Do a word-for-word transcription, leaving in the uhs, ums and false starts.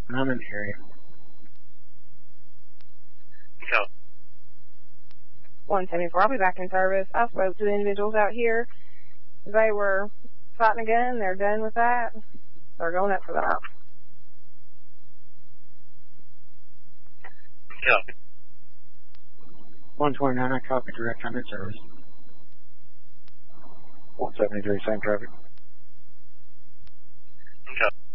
I'm in the area. So, one seventy-four, I'll be back in service. I spoke to the individuals out here. They were fighting a gun. They're done with that. They're going up for that. so. one twenty-nine, I copy direct, I'm in service. one seventy-three, same traffic. So.